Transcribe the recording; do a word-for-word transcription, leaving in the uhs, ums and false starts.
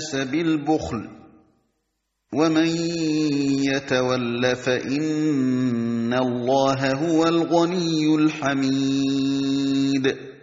النَّاسَ بِالْبُخْلِ وَمَن يَتَوَلَّ فَإِنَّ اللَّهَ هُوَ الْغَنِيُّ الْحَمِيدُ